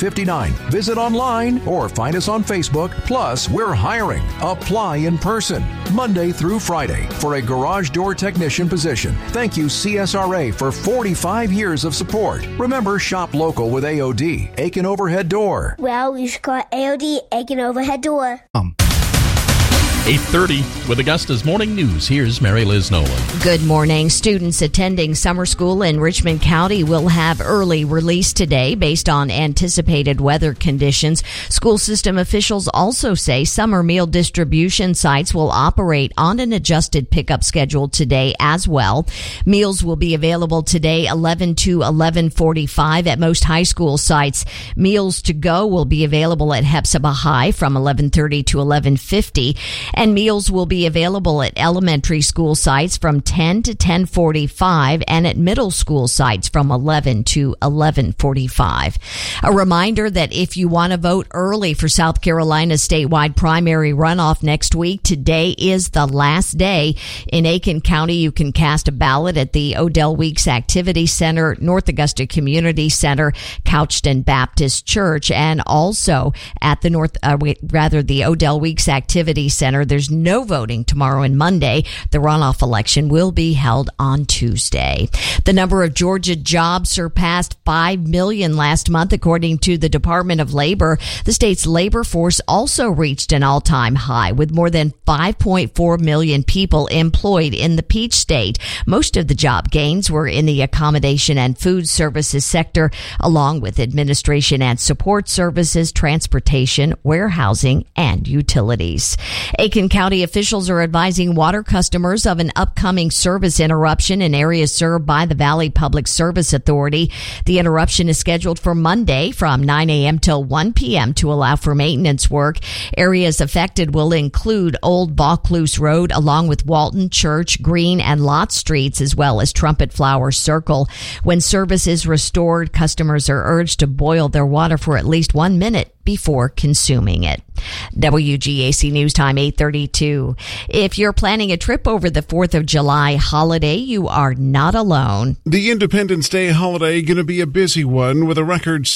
$1,959. Visit online or find us on Facebook. Plus, we're hiring. Apply in person, Monday through Friday, for a garage door technician position. Thank you, CSRA, for 45 years of support. Remember, shop local with AOD, Aiken Overhead Door. Well, you should call AOD, Aiken Overhead Door. 8:30 with Augusta's Morning News. Here's Mary Liz Nolan. Good morning. Students attending summer school in Richmond County will have early release today based on anticipated weather conditions. School system officials also say summer meal distribution sites will operate on an adjusted pickup schedule today as well. Meals will be available today 11 to 11:45 at most high school sites. Meals to go will be available at Hepzibah High from 11:30 to 11:50. And meals will be available at elementary school sites from 10 to 10:45 and at middle school sites from 11 to 11:45. A reminder that if you want to vote early for South Carolina's statewide primary runoff next week, today is the last day. In Aiken County, you can cast a ballot at the Odell Weeks Activity Center, North Augusta Community Center, Couchton Baptist Church, and also at the the Odell Weeks Activity Center. There's no voting tomorrow and Monday. The runoff election will be held on Tuesday. The number of Georgia jobs surpassed 5 million last month, according to the Department of Labor. The state's labor force also reached an all-time high, with more than 5.4 million people employed in the Peach State. Most of the job gains were in the accommodation and food services sector, along with administration and support services, transportation, warehousing, and utilities. Aiken County officials are advising water customers of an upcoming service interruption in areas served by the Valley Public Service Authority. The interruption is scheduled for Monday from 9 a.m. till 1 p.m. to allow for maintenance work. Areas affected will include Old Vaucluse Road, along with Walton, Church, Green, and Lott Streets, as well as Trumpet Flower Circle. When service is restored, customers are urged to boil their water for at least 1 minute before consuming it. WGAC News Time 8:32. If you're planning a trip over the 4th of July holiday, you are not alone. The Independence Day holiday going to be a busy one, with a record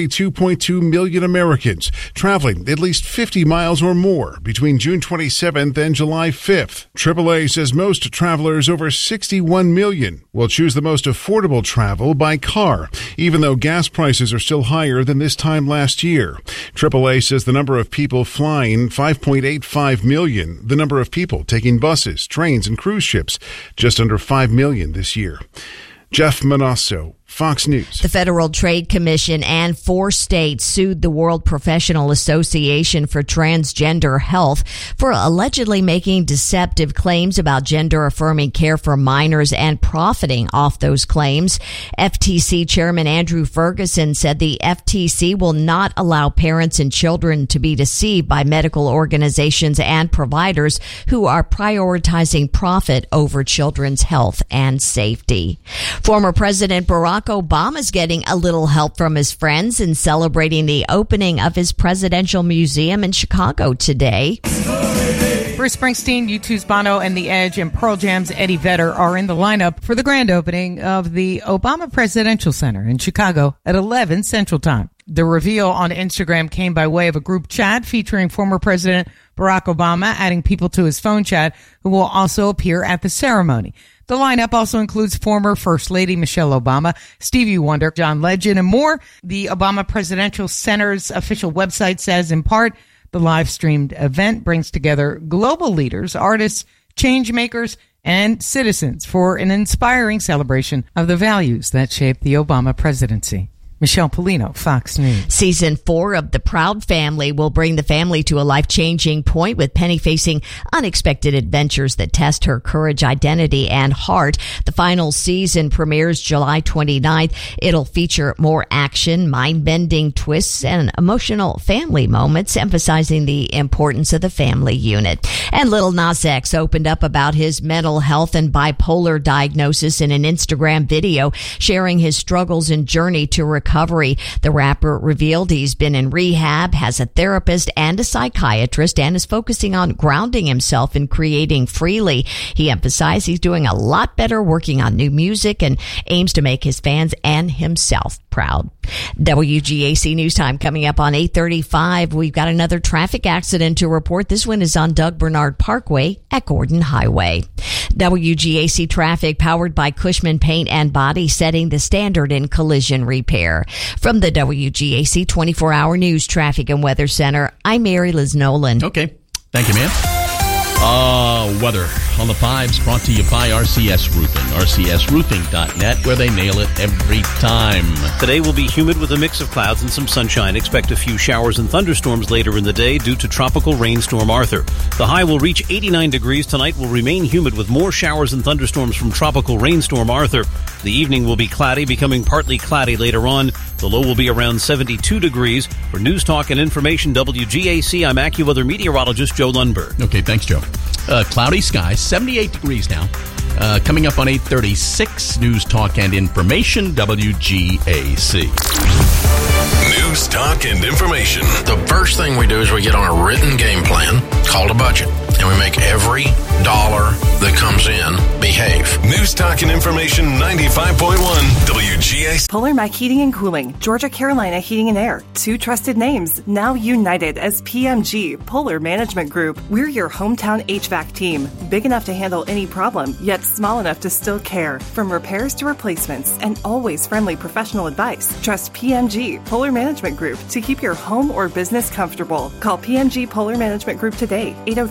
72.2 million Americans traveling at least 50 miles or more between June 27th and July 5th. AAA says most travelers, over 61 million, will choose the most affordable travel by car, even though gas prices are still higher than this time last year. AAA says the number of people flying, 5.85 million. The number of people taking buses, trains, and cruise ships, just under 5 million this year. Jeff Manasso, Fox News. The Federal Trade Commission and 4 states sued the World Professional Association for Transgender Health for allegedly making deceptive claims about gender-affirming care for minors and profiting off those claims. FTC Chairman Andrew Ferguson said the FTC will not allow parents and children to be deceived by medical organizations and providers who are prioritizing profit over children's health and safety. Former President Barack Obama is getting a little help from his friends in celebrating the opening of his presidential museum in Chicago today. Bruce Springsteen, U2's Bono, and The Edge, and Pearl Jam's Eddie Vedder are in the lineup for the grand opening of the Obama Presidential Center in Chicago at 11 Central Time. The reveal on Instagram came by way of a group chat featuring former President Barack Obama, adding people to his phone chat who will also appear at the ceremony. The lineup also includes former First Lady Michelle Obama, Stevie Wonder, John Legend, and more. The Obama Presidential Center's official website says, in part, the live-streamed event brings together global leaders, artists, change makers, and citizens for an inspiring celebration of the values that shaped the Obama presidency. Michelle Polino, Fox News. Season 4 of The Proud Family will bring the family to a life-changing point, with Penny facing unexpected adventures that test her courage, identity, and heart. The final season premieres July 29th. It'll feature more action, mind-bending twists, and emotional family moments, emphasizing the importance of the family unit. And Lil Nas X opened up about his mental health and bipolar diagnosis in an Instagram video, sharing his struggles and journey to recovery recovery. The rapper revealed he's been in rehab, has a therapist and a psychiatrist, and is focusing on grounding himself and creating freely. He emphasized he's doing a lot better working on new music and aims to make his fans and himself proud. WGAC News Time coming up on 8:35. We've got another traffic accident to report. This one is on Doug Bernard Parkway at Gordon Highway. WGAC traffic powered by Cushman Paint and Body, setting the standard in collision repair. From the WGAC 24-hour news traffic and weather center, I'm Mary Liz Nolan. Okay. Thank you, ma'am. Weather on the 5s brought to you by RCS Roofing. RCSroofing.net, where they nail it every time. Today will be humid with a mix of clouds and some sunshine. Expect a few showers and thunderstorms later in the day due to Tropical Rainstorm Arthur. The high will reach 89 degrees. Tonight will remain humid with more showers and thunderstorms from Tropical Rainstorm Arthur. The evening will be cloudy, becoming partly cloudy later on. The low will be around 72 degrees. For News Talk and Information, WGAC, I'm AccuWeather meteorologist Joe Lundberg. Okay, thanks, Joe. Cloudy skies, 78 degrees now. Coming up on 8:36, News Talk and Information, WGAC. News, Talk, and Information. The first thing we do is we get on a written game plan called a budget, and we make every dollar that comes in behave. News, Talk, and Information 95.1 WGAC. Polar Mac Heating and Cooling, Georgia Carolina Heating and Air. Two trusted names, now united as PMG, Polar Management Group. We're your hometown HVAC team, big enough to handle any problem, yet small enough to still care. From repairs to replacements, and always friendly professional advice. Trust PMG, Polar Management Group, to keep your home or business comfortable. Call PMG Polar Management Group today,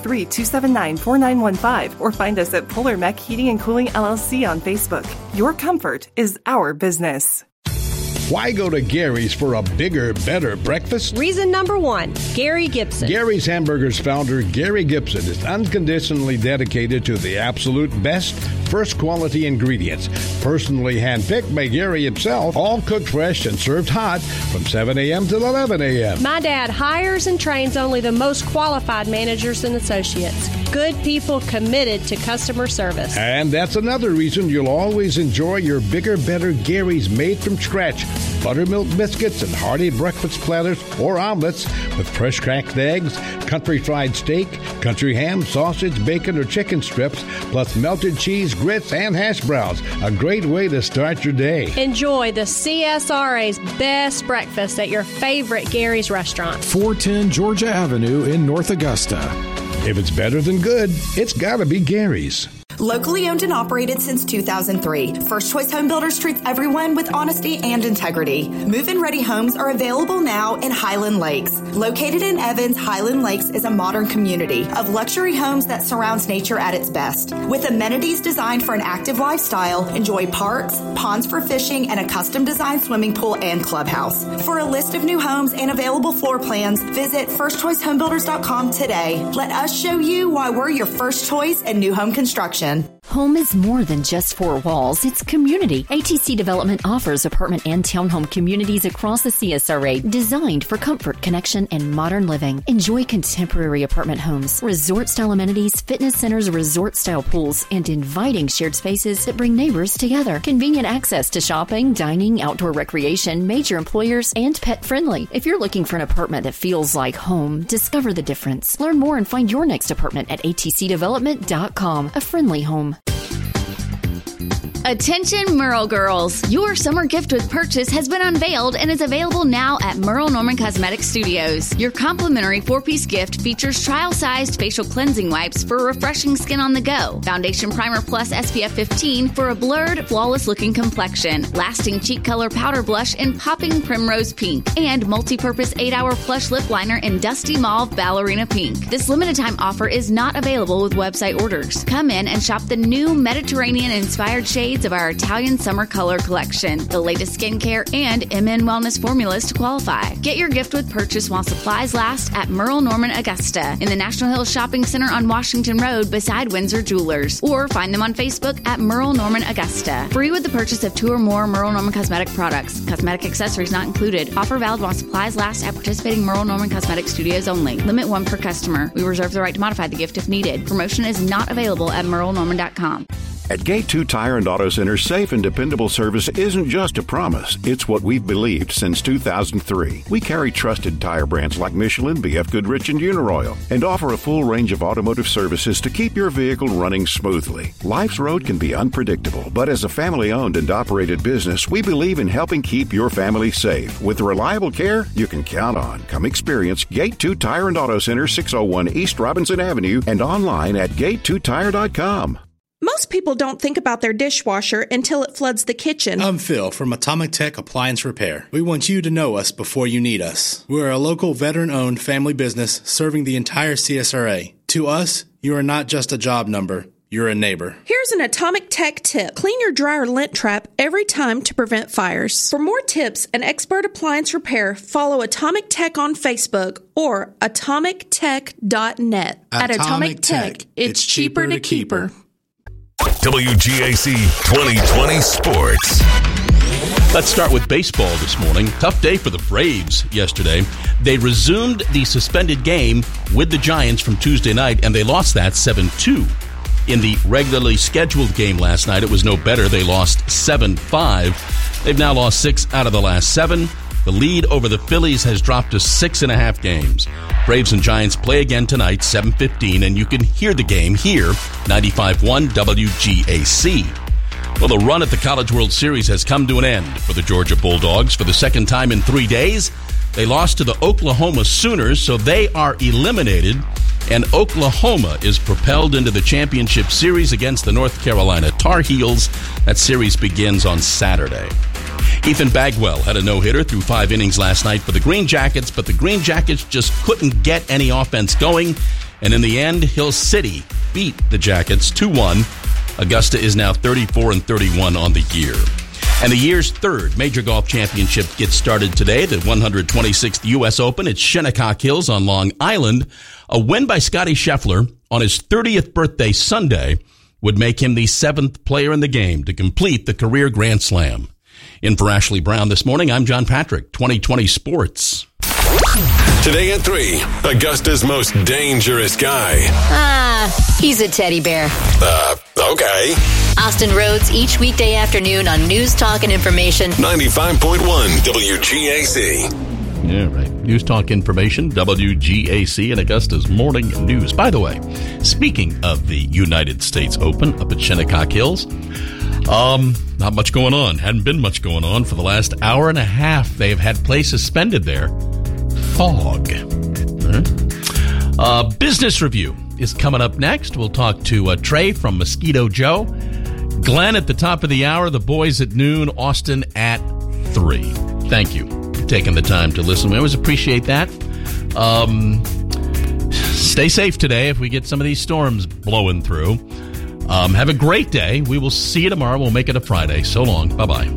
803-279-4915, or find us at Polar Mac Heating and Cooling LLC on Facebook. Your comfort is our business. Why go to Gary's for a bigger, better breakfast? Reason number one, Gary Gibson. Gary's Hamburgers founder, Gary Gibson, is unconditionally dedicated to the absolute best, first quality ingredients. Personally handpicked by Gary himself, all cooked fresh and served hot from 7 a.m. till 11 a.m. My dad hires and trains only the most qualified managers and associates. Good people committed to customer service. And that's another reason you'll always enjoy your bigger, better Gary's made from scratch. Buttermilk biscuits and hearty breakfast platters or omelets with fresh cracked eggs, country fried steak, country ham, sausage, bacon, or chicken strips, plus melted cheese, grits, and hash browns. A great way to start your day. Enjoy the CSRA's best breakfast at your favorite Gary's restaurant. 410 Georgia Avenue in North Augusta. If it's better than good, it's gotta be Gary's. Locally owned and operated since 2003, First Choice Home Builders treats everyone with honesty and integrity. Move-in ready homes are available now in Highland Lakes. Located in Evans, Highland Lakes is a modern community of luxury homes that surrounds nature at its best. With amenities designed for an active lifestyle, enjoy parks, ponds for fishing, and a custom-designed swimming pool and clubhouse. For a list of new homes and available floor plans, visit firstchoicehomebuilders.com today. Let us show you why we're your first choice in new home construction. Home is more than just four walls. It's community. ATC Development offers apartment and townhome communities across the CSRA designed for comfort, connection, and modern living. Enjoy contemporary apartment homes, resort-style amenities, fitness centers, resort-style pools, and inviting shared spaces that bring neighbors together. Convenient access to shopping, dining, outdoor recreation, major employers, and pet-friendly. If you're looking for an apartment that feels like home, discover the difference. Learn more and find your next apartment at atcdevelopment.com. A friendly home. Attention Merle girls! Your summer gift with purchase has been unveiled and is available now at Merle Norman Cosmetic Studios. Your complimentary 4-piece gift features trial-sized facial cleansing wipes for refreshing skin on the go, foundation primer plus SPF 15 for a blurred, flawless-looking complexion, lasting cheek color powder blush in popping primrose pink, and multi-purpose 8-hour plush lip liner in dusty mauve ballerina pink. This limited-time offer is not available with website orders. Come in and shop the new Mediterranean-inspired shades of our Italian summer color collection, the latest skincare and MN wellness formulas to qualify. Get your gift with purchase while supplies last at Merle Norman Augusta in the National Hills Shopping Center on Washington Road beside Windsor Jewelers, or find them on Facebook at Merle Norman Augusta. Free with the purchase of 2 or more Merle Norman cosmetic products. Cosmetic accessories not included. Offer valid while supplies last at participating Merle Norman Cosmetic Studios only. Limit 1 per customer. We reserve the right to modify the gift if needed. Promotion is not available at merlenorman.com. At Gate 2 Tire and Auto Center, safe and dependable service isn't just a promise. It's what we've believed since 2003. We carry trusted tire brands like Michelin, BF Goodrich, and Uniroyal, and offer a full range of automotive services to keep your vehicle running smoothly. Life's road can be unpredictable, but as a family-owned and operated business, we believe in helping keep your family safe with the reliable care you can count on. Come experience Gate 2 Tire and Auto Center, 601 East Robinson Avenue, and online at gate2tire.com. Most people don't think about their dishwasher until it floods the kitchen. I'm Phil from Atomic Tech Appliance Repair. We want you to know us before you need us. We're a local veteran-owned family business serving the entire CSRA. To us, you are not just a job number. You're a neighbor. Here's an Atomic Tech tip. Clean your dryer lint trap every time to prevent fires. For more tips and expert appliance repair, follow Atomic Tech on Facebook or atomictech.net. At Atomic Tech, it's cheaper to keep her. WGAC 2020 Sports. Let's start with baseball this morning. Tough day for the Braves yesterday. They resumed the suspended game with the Giants from Tuesday night, and they lost that 7-2. In the regularly scheduled game last night, it was no better. They lost 7-5. They've now lost 6 out of the last 7. The lead over the Phillies has dropped to 6.5 games. Braves and Giants play again tonight, 7:15, and you can hear the game here, 95.1 WGAC. Well, the run at the College World Series has come to an end for the Georgia Bulldogs. For the second time in 3 days, they lost to the Oklahoma Sooners, so they are eliminated, and Oklahoma is propelled into the championship series against the North Carolina Tar Heels. That series begins on Saturday. Ethan Bagwell had a no-hitter through 5 innings last night for the Green Jackets, but the Green Jackets just couldn't get any offense going, and in the end, Hill City beat the Jackets 2-1. Augusta is now 34-31 on the year. And the year's third major golf championship gets started today, the 126th U.S. Open at Shinnecock Hills on Long Island. A win by Scottie Scheffler on his 30th birthday Sunday would make him the 7th player in the game to complete the career Grand Slam. In for Ashley Brown this morning, I'm John Patrick, 2020 Sports. Today at 3, Augusta's most dangerous guy. He's a teddy bear. Okay. Austin Rhodes, each weekday afternoon on News Talk and Information. 95.1 WGAC. Yeah, right. News Talk Information, WGAC, and Augusta's Morning News. By the way, speaking of the United States Open up at Shinnecock Hills, not much going on. Hadn't been much going on for the last hour and a half. They've had play suspended there. Fog. Business review is coming up next. We'll talk to Trey from Mosquito Joe. Glenn at the top of the hour. The boys at noon. Austin at 3. Thank you for taking the time to listen. We always appreciate that. Stay safe today if we get some of these storms blowing through. Have a great day. We will see you tomorrow. We'll make it a Friday. So long. Bye-bye.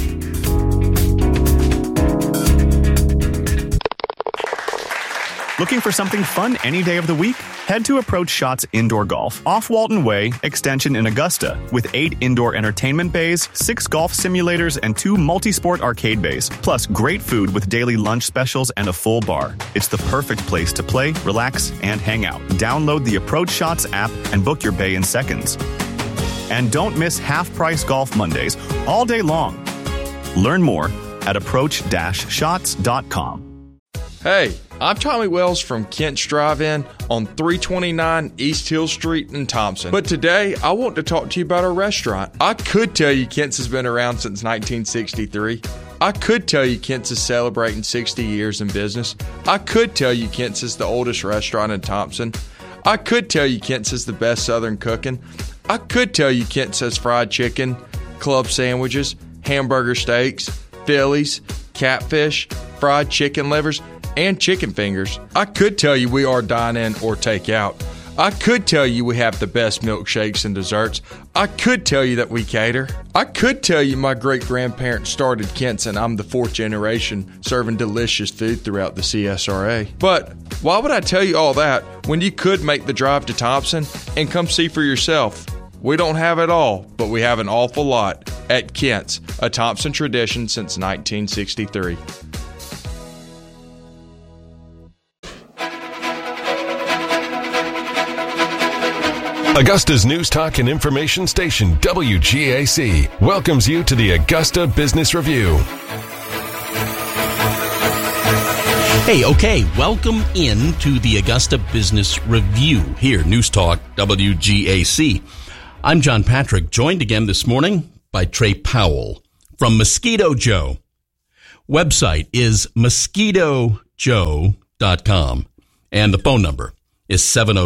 Looking for something fun any day of the week? Head to Approach Shots Indoor Golf off Walton Way, Extension in Augusta, with 8 indoor entertainment bays, 6 golf simulators, and 2 multi-sport arcade bays, plus great food with daily lunch specials and a full bar. It's the perfect place to play, relax, and hang out. Download the Approach Shots app and book your bay in seconds. And don't miss half-price Golf Mondays all day long. Learn more at approach-shots.com. Hey, I'm Tommy Wells from Kent's Drive-In on 329 East Hill Street in Thompson. But today, I want to talk to you about our restaurant. I could tell you Kent's has been around since 1963. I could tell you Kent's is celebrating 60 years in business. I could tell you Kent's is the oldest restaurant in Thompson. I could tell you Kent's is the best Southern cooking. I could tell you Kent's has fried chicken, club sandwiches, hamburger steaks, Phillies, catfish, fried chicken livers, and chicken fingers. I could tell you we are dine-in or take-out. I could tell you we have the best milkshakes and desserts. I could tell you that we cater. I could tell you my great-grandparents started Kent's and I'm the 4th generation serving delicious food throughout the CSRA. But why would I tell you all that when you could make the drive to Thompson and come see for yourself? We don't have it all, but we have an awful lot at Kent's, a Thompson tradition since 1963. Augusta's news, talk, and information station, WGAC, welcomes you to the Augusta Business Review. Hey, okay, welcome in to the Augusta Business Review here, News Talk, WGAC. I'm John Patrick, joined again this morning by Trey Powell from Mosquito Joe. Website is mosquitojoe.com, and the phone number is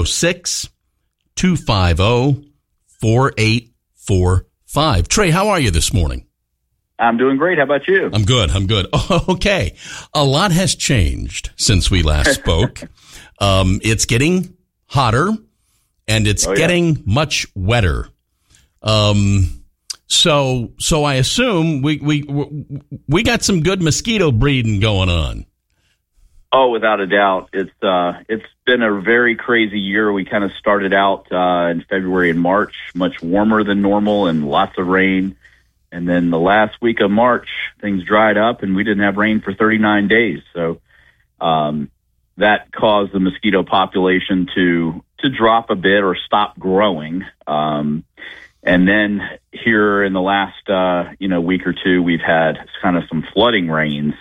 706-250-4845. Trey, how are you this morning? I'm doing great. How about you? I'm good. Okay. A lot has changed since we last spoke. It's getting hotter and it's getting much wetter. So I assume we got some good mosquito breeding going on. Oh, without a doubt. It's been a very crazy year. We kind of started out in February and March, much warmer than normal and lots of rain. And then the last week of March, things dried up and we didn't have rain for 39 days. So that caused the mosquito population to drop a bit or stop growing. And then here in the last week or two, we've had kind of some flooding rains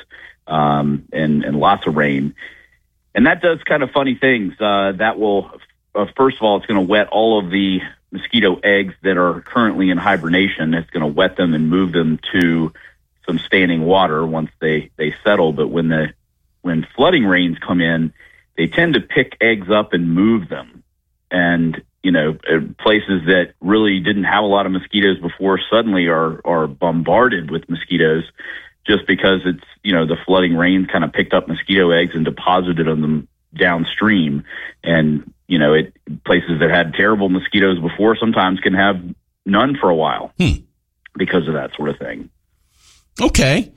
and lots of rain. And that does kind of funny things. That will, first of all, it's going to wet all of the mosquito eggs that are currently in hibernation. It's going to wet them and move them to some standing water once they settle. But when flooding rains come in, they tend to pick eggs up and move them. And, places that really didn't have a lot of mosquitoes before suddenly are bombarded with mosquitoes just because it's, the flooding rains kind of picked up mosquito eggs and deposited them downstream. And, places that had terrible mosquitoes before sometimes can have none for a while because of that sort of thing. Okay.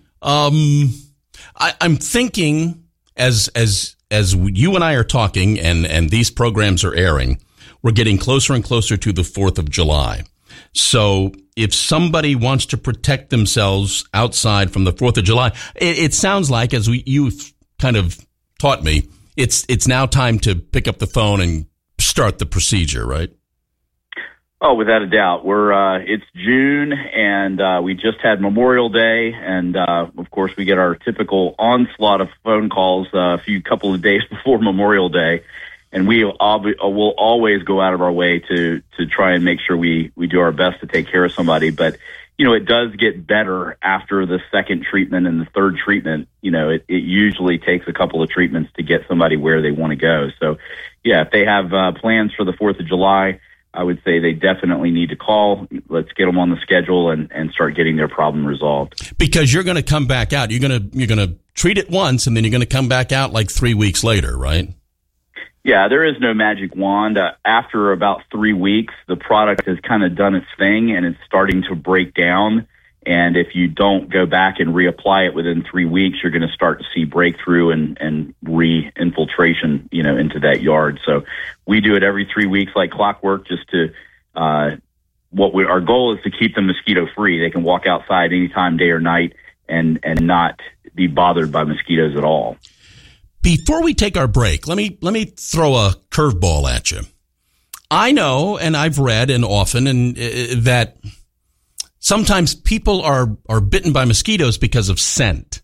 I'm thinking as you and I are talking and these programs are airing, we're getting closer and closer to the 4th of July. So if somebody wants to protect themselves outside from the 4th of July, it sounds like, as you've kind of taught me, it's now time to pick up the phone and start the procedure, right? Oh, without a doubt. It's June, and we just had Memorial Day, and of course we get our typical onslaught of phone calls a couple of days before Memorial Day, and we will always go out of our way to try and make sure we do our best to take care of somebody. But it does get better after the second treatment and the third treatment. It usually takes a couple of treatments to get somebody where they want to go. So, yeah, if they have plans for the 4th of July, I would say they definitely need to call. Let's get them on the schedule and start getting their problem resolved. Because you're going to come back out. You're going to treat it once, and then you're going to come back out like 3 weeks later, right? Yeah, there is no magic wand. After about 3 weeks, the product has kind of done its thing, and it's starting to break down. And if you don't go back and reapply it within 3 weeks, you're going to start to see breakthrough and re-infiltration, into that yard. So we do it every 3 weeks like clockwork, just to our goal is to keep them mosquito free. They can walk outside anytime, day or night, and not be bothered by mosquitoes at all. Before we take our break, let me throw a curveball at you. I know, and I've read and often, that sometimes people are bitten by mosquitoes because of scent.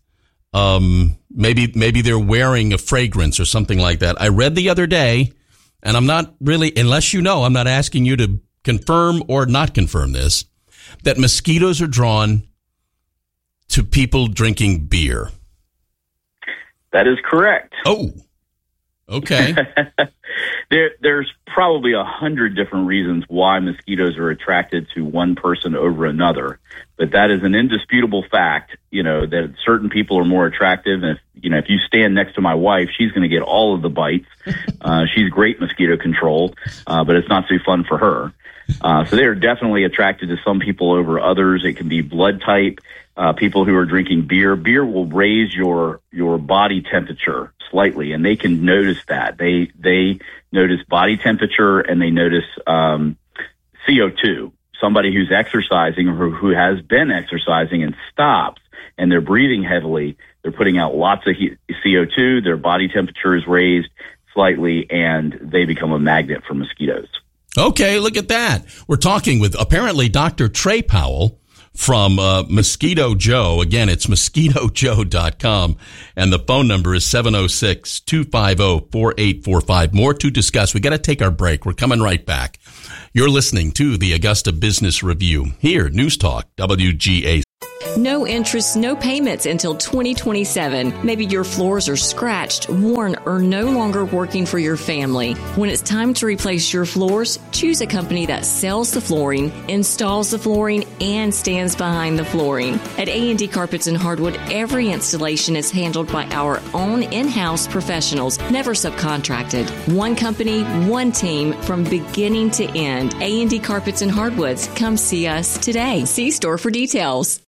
Maybe they're wearing a fragrance or something like that. I read the other day, and I'm not really, unless I'm not asking you to confirm or not confirm this, that mosquitoes are drawn to people drinking beer. That is correct. Oh, okay. There's probably 100 different reasons why mosquitoes are attracted to one person over another, but that is an indisputable fact, that certain people are more attractive. And if you stand next to my wife, she's going to get all of the bites. She's great mosquito control, but it's not so fun for her. So they are definitely attracted to some people over others. It can be blood type. People who are drinking beer will raise your body temperature slightly, and they can notice that. They notice body temperature, and they notice CO2. Somebody who's exercising or who has been exercising and stops, and they're breathing heavily, they're putting out lots of CO2, their body temperature is raised slightly, and they become a magnet for mosquitoes. Okay, look at that. We're talking with apparently Dr. Trey Powell from Mosquito Joe. Again, it's mosquitojoe.com, and the phone number is 706-250-4845. More to discuss. We got to take our break. We're coming right back. You're listening to the Augusta Business Review here, News Talk, WGAC. No interest, no payments until 2027. Maybe your floors are scratched, worn, or no longer working for your family. When it's time to replace your floors, choose a company that sells the flooring, installs the flooring, and stands behind the flooring. At A&D Carpets and Hardwood, every installation is handled by our own in-house professionals, never subcontracted. One company, one team, from beginning to end. A&D Carpets and Hardwoods. Come see us today. See store for details.